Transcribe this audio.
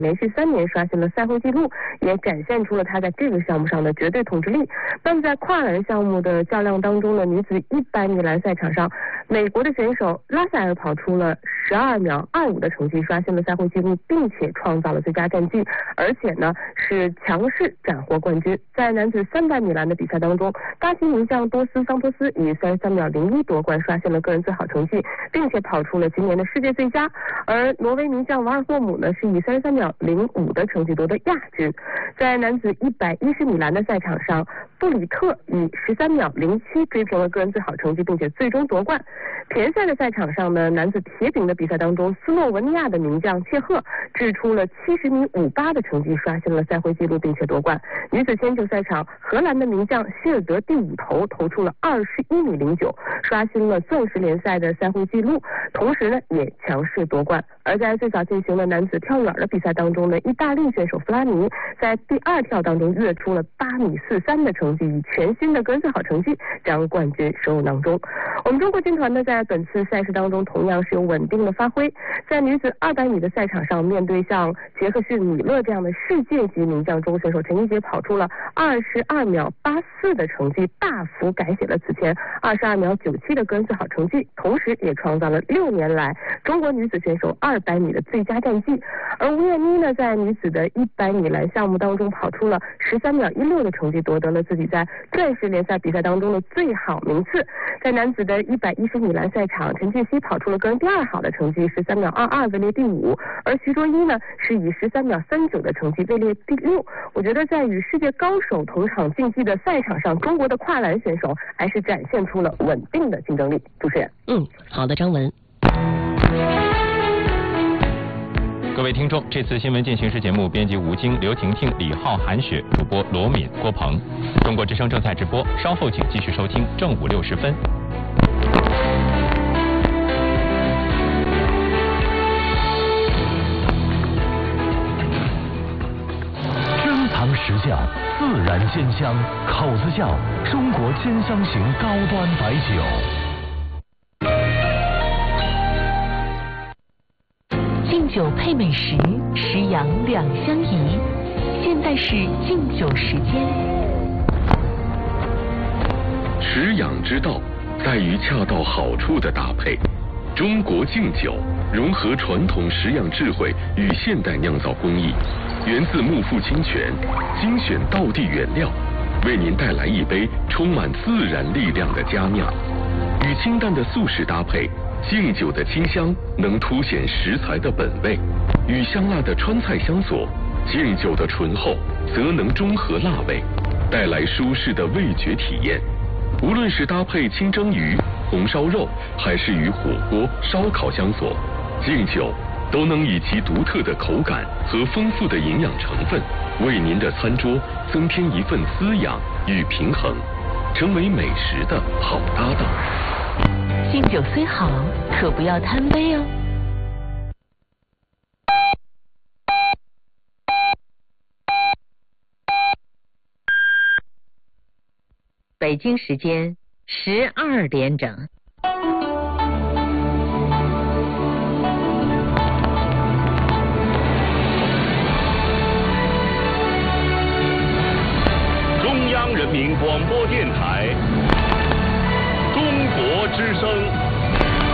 连续3年刷新了赛会纪录，也展现出了他在这个项目上的绝对统治力。那么在跨栏项目的较量当中呢，女子100米栏赛场上，美国的选手拉塞尔跑出了12秒25的成绩，刷新了赛会纪录，并且创造了最佳战绩，而且呢是强势斩获冠军。在男子300米栏的比赛当中，巴西名将多斯桑托斯以33秒01夺冠，刷新了个人最好成绩，并且跑出了今年的世界最佳。而挪威名将瓦尔霍姆呢是以33秒05的成绩夺得亚军。在男子110米栏的赛场上，布里特以13秒07追平了个人最好成绩，并且最终夺冠。田赛的赛场上呢，男子铁饼的比赛当中，斯洛文尼亚的名将切赫掷出了70米58的成绩，刷新了赛会纪录，并且夺冠。女子铅球赛场，荷兰的名将希尔德第5投出了21米09，刷新了钻石联赛的赛会纪录，同时呢也强势夺冠。而在最早进行的男子跳远的比赛当中呢，意大利选手弗拉尼在第2跳当中跃出了8米43的成绩，以全新的个人最好成绩将冠军收入囊中。我们中国军团呢在本次赛事当中同样是有稳定的发挥，在女子200米的赛场上，面对像杰克逊米勒这样的世界级名将中选手陈一杰跑出了22秒84的成绩，大幅改写了此前22秒97的个人最好成绩，同时也创造了6年来中国女子选手200米的最佳战绩。而吴艳妮呢在女子的100米栏项目当中跑出了13秒16的成绩，夺得了自己在钻石联赛比赛当中的最好名次。在男子的110米栏赛场，陈俊熙跑出了个人第2好的成绩13秒22，位列第5，而徐卓一呢是以13秒39的成绩位列第6。我觉得在与世界高手同场竞技的赛场上，中国的跨栏选手还是展现出了稳定的竞争力。主持人， 好的，张文。 各位听众，这次新闻进行时节目编辑吴京、刘婷婷、李浩、韩雪，主播罗敏、郭鹏。中国之声正在直播，稍后请继续收听正午6时分。 珍藏实窖，自然鲜香，口子窖，中国兼香型高端白酒。 敬酒配美食，食养两相宜。现在是敬酒时间。 食养之道在于恰到好处的搭配。中国敬酒融合传统食养智慧与现代酿造工艺，源自木富清泉，精选道地原料，为您带来一杯充满自然力量的佳酿。与清淡的素食搭配，敬酒的清香能凸显食材的本味；与香辣的川菜相佐，敬酒的醇厚则能中和辣味，带来舒适的味觉体验。无论是搭配清蒸鱼、红烧肉，还是与火锅、烧烤相佐，敬酒都能以其独特的口感和丰富的营养成分，为您的餐桌增添一份滋养与平衡，成为美食的好搭档。 敬酒虽好，可不要贪杯哦。 北京时间12点整。 中央人民广播电台。